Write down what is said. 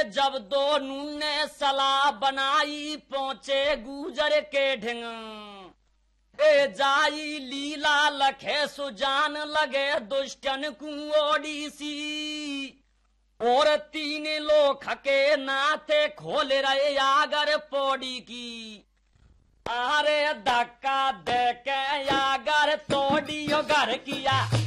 जब दोनों ने सलाह बनाई पहुंचे गुजर के ढिंग ए जाई लीला लखे सुजान लगे दुष्टन कुओड़ी सी और तीन लोग के नाते खोले रहे आगर पौड़ी की अरे धक्का दे के आगर तोड़ी घर किया